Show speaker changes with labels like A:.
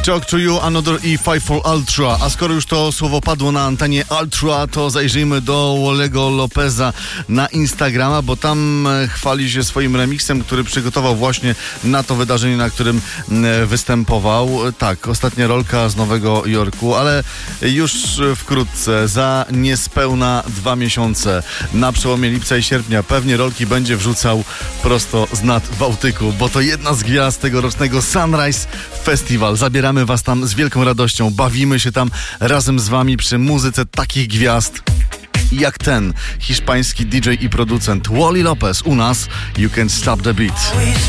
A: Talk to You, Another E5 for Ultra. A skoro już to słowo padło na antenie Ultra, to zajrzyjmy do Wallego Lopeza na Instagrama, bo tam chwali się swoim remixem, który przygotował właśnie na to wydarzenie, na którym występował. Tak, ostatnia rolka z Nowego Jorku, ale już wkrótce, za niespełna 2 miesiące, na przełomie lipca i sierpnia, pewnie rolki będzie wrzucał prosto z nad Bałtyku, bo to jedna z gwiazd tegorocznego Sunrise Festival. Zabieramy was tam z wielką radością, bawimy się tam razem z wami przy muzyce takich gwiazd jak ten hiszpański DJ i producent Wally Lopez u nas. You Can't Stop the Beat.